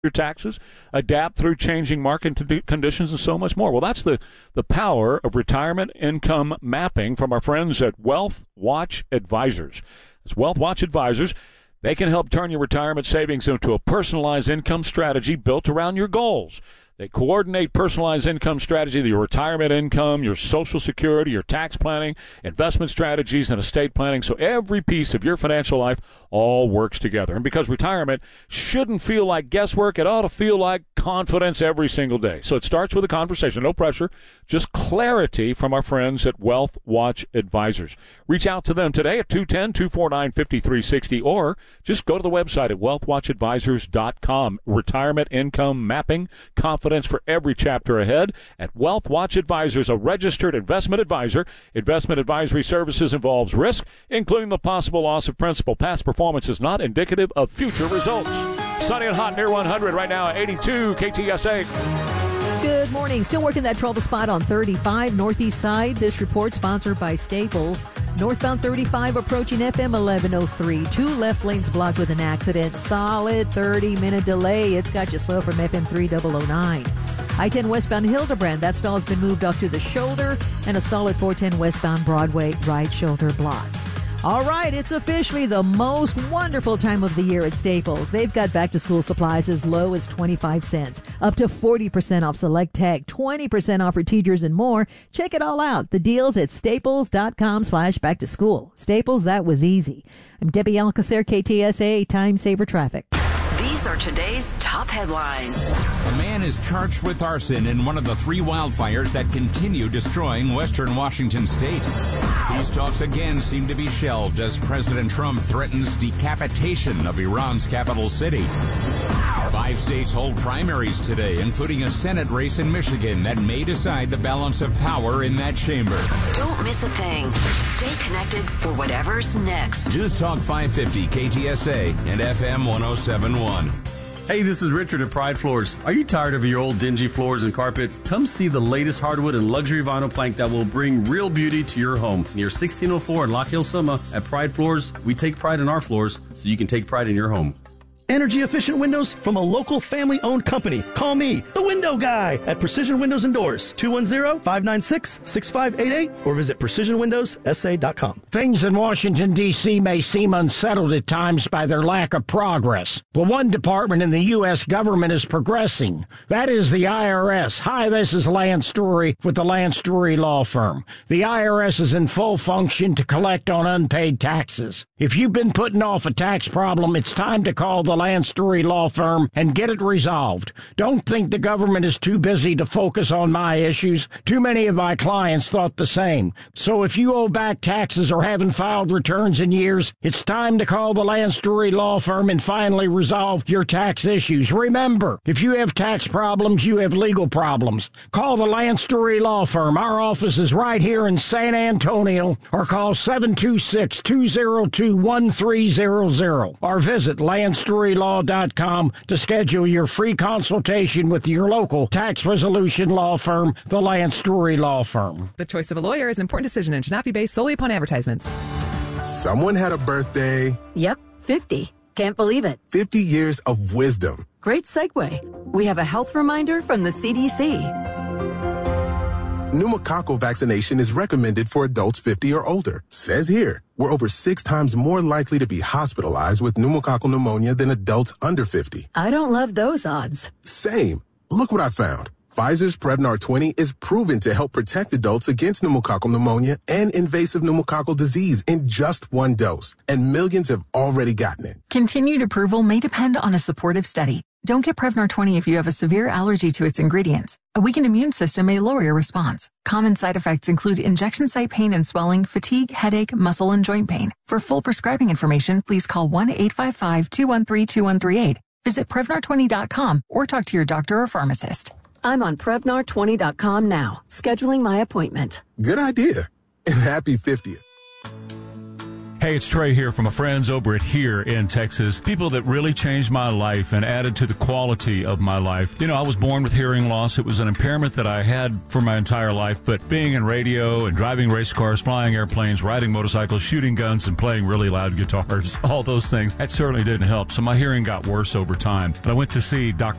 your taxes, adapt through changing market conditions, and so much more. Well, that's the power of retirement income mapping from our friends at Wealth Watch Advisors. It's Wealth Watch Advisors. They can help turn your retirement savings into a personalized income strategy built around your goals. They coordinate personalized income strategy, your retirement income, your Social Security, your tax planning, investment strategies, and estate planning. So every piece of your financial life all works together. And because retirement shouldn't feel like guesswork, it ought to feel like confidence every single day. So it starts with a conversation, no pressure, just clarity from our friends at Wealth Watch Advisors. Reach out to them today at 210-249-5360 or just go to the website at wealthwatchadvisors.com. Retirement income mapping, confidence for every chapter ahead at Wealth Watch Advisors, a registered investment advisor. Investment advisory services involves risk, including the possible loss of principal. Past performance is not indicative of future results. Sunny and hot near 100 right now at 82 KTSA. Good morning. Still working that trouble spot on 35 northeast side. This report sponsored by Staples. Northbound 35 approaching FM 1103. 2 left lanes blocked with an accident. Solid 30-minute delay. It's got you slow from FM 3009. I-10 westbound Hildebrand. That stall has been moved off to the shoulder. And a stall at 410 westbound Broadway, right shoulder block. All right, it's officially the most wonderful time of the year at Staples. They've got back-to-school supplies as low as 25 cents, up to 40% off select tech, 20% off for teachers and more. Check it all out. The deals at staples.com/back-to-school. Staples, that was easy. I'm Debbie Alcacer, KTSA, Time Saver Traffic. These are today's top headlines. A man is charged with arson in one of the 3 wildfires that continue destroying western Washington state. These talks again seem to be shelved as President Trump threatens decapitation of Iran's capital city. 5 states hold primaries today, including a Senate race in Michigan that may decide the balance of power in that chamber. Don't miss a thing. Stay connected for whatever's next. News Talk 550 KTSA and FM 1071. Hey, this is Richard at Pride Floors. Are you tired of your old dingy floors and carpet? Come see the latest hardwood and luxury vinyl plank that will bring real beauty to your home. Near 1604 in Lock Hill, Soma, at Pride Floors, we take pride in our floors so you can take pride in your home. Energy-efficient windows from a local family-owned company. Call me, the window guy, at Precision Windows and Doors, 210-596-6588, or visit precisionwindowssa.com. Things in Washington, D.C. may seem unsettled at times by their lack of progress. But one department in the U.S. government is progressing. That is the IRS. Hi, this is Lance Story with the Lance Story Law Firm. The IRS is in full function to collect on unpaid taxes. If you've been putting off a tax problem, it's time to call the Lance Story Law Firm and get it resolved. Don't think the government is too busy to focus on my issues. Too many of my clients thought the same. So if you owe back taxes or haven't filed returns in years, it's time to call the Lance Story Law Firm and finally resolve your tax issues. Remember, if you have tax problems, you have legal problems. Call the Lance Story Law Firm. Our office is right here in San Antonio, or call 726-202-1300 or visit LanceStoryLaw.com to schedule your free consultation with your local tax resolution law firm, the Lance Story Law Firm. The choice of a lawyer is an important decision and should not be based solely upon advertisements. Someone had a birthday. Yep, 50. Can't believe it. 50 years of wisdom. Great segue. We have a health reminder from the CDC. Pneumococcal vaccination is recommended for adults 50 or older. Says here, we're over 6 times more likely to be hospitalized with pneumococcal pneumonia than adults under 50. I don't love those odds. Same. Look what I found. Pfizer's Prevnar 20 is proven to help protect adults against pneumococcal pneumonia and invasive pneumococcal disease in just 1 dose. And millions have already gotten it. Continued approval may depend on a supportive study. Don't get Prevnar 20 if you have a severe allergy to its ingredients. A weakened immune system may lower your response. Common side effects include injection site pain and swelling, fatigue, headache, muscle, and joint pain. For full prescribing information, please call 1-855-213-2138. Visit Prevnar20.com or talk to your doctor or pharmacist. I'm on Prevnar20.com now, scheduling my appointment. Good idea. And happy 50th. Hey, it's Trey here from my friends over at Here in Texas. People that really changed my life and added to the quality of my life. You know, I was born with hearing loss. It was an impairment that I had for my entire life. But being in radio and driving race cars, flying airplanes, riding motorcycles, shooting guns, and playing really loud guitars, all those things, that certainly didn't help. So my hearing got worse over time. But I went to see Dr.